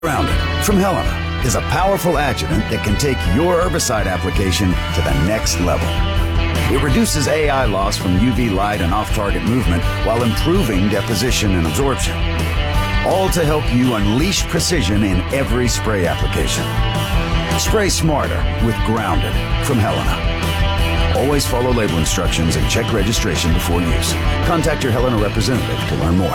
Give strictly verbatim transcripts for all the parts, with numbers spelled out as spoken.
Grounded from Helena is a powerful adjuvant that can take your herbicide application to the next level. It reduces A I loss from U V light and off-target movement while improving deposition and absorption. All to help you unleash precision in every spray application. Spray smarter with Grounded from Helena. Always follow label instructions and check registration before use. Contact your Helena representative to learn more.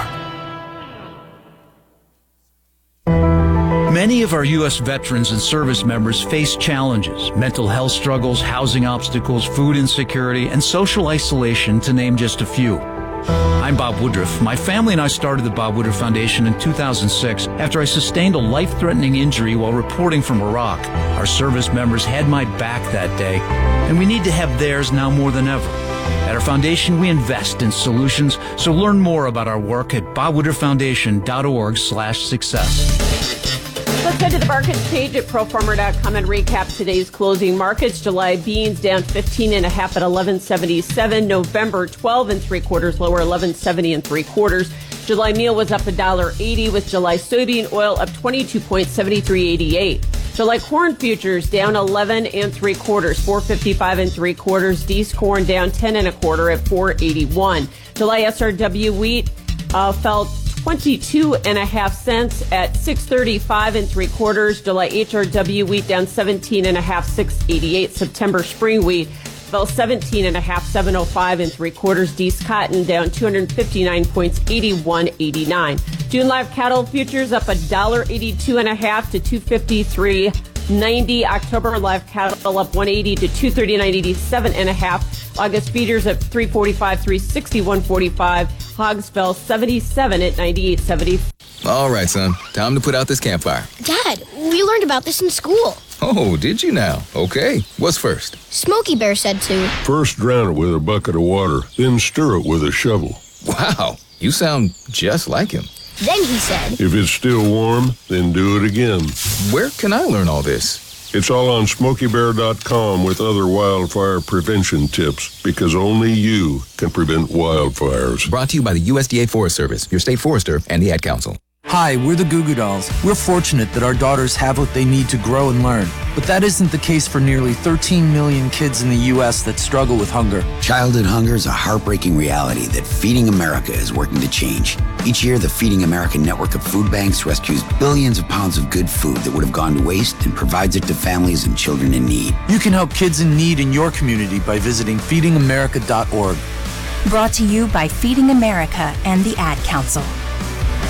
Many of our U S veterans and service members face challenges, mental health struggles, housing obstacles, food insecurity, and social isolation, to name just a few. I'm Bob Woodruff. My family and I started the Bob Woodruff Foundation in two thousand six after I sustained a life-threatening injury while reporting from Iraq. Our service members had my back that day, and we need to have theirs now more than ever. At our foundation, we invest in solutions, so learn more about our work at bob woodruff foundation dot org slash success. Let's head to the markets page at pro farmer dot com and recap today's closing markets. July beans down fifteen and a half at eleven seventy-seven. November twelve and three quarters lower, eleven seventy and three quarters. July meal was up one dollar eighty, with July soybean oil up twenty-two point seven three eight eight. July corn futures down eleven and three quarters, four fifty-five and three quarters. D's corn down ten and a quarter at four eighty-one. July S R W wheat uh, fell twenty-two and a half cents at six thirty-five and three quarters. July H R W wheat down seventeen and a half, six eighty-eight. September spring wheat fell seventeen and a half, seven oh five and three quarters. D's cotton down two hundred fifty-nine points, eighty-one eighty-nine. June live cattle futures up a dollar eighty-two and a half to two fifty-three ninety. October live cattle up one eighty to two thirty-nine eighty-seven and a half. August feeders at three forty-five, three sixty-one forty-five. Hogs fell seventy-seven at ninety-eight seventy. All right, son. Time to put out this campfire. Dad, we learned about this in school. Oh, did you now? Okay. What's first? Smokey Bear said to. First drown it with a bucket of water, then stir it with a shovel. Wow, you sound just like him. Then he said. If it's still warm, then do it again. Where can I learn all this? It's all on smokey bear dot com with other wildfire prevention tips, because only you can prevent wildfires. Brought to you by the U S D A Forest Service, your state forester, and the Ad Council. Hi, we're the Goo Goo Dolls. We're fortunate that our daughters have what they need to grow and learn. But that isn't the case for nearly thirteen million kids in the U S that struggle with hunger. Childhood hunger is a heartbreaking reality that Feeding America is working to change. Each year, the Feeding America network of food banks rescues billions of pounds of good food that would have gone to waste and provides it to families and children in need. You can help kids in need in your community by visiting feeding america dot org. Brought to you by Feeding America and the Ad Council.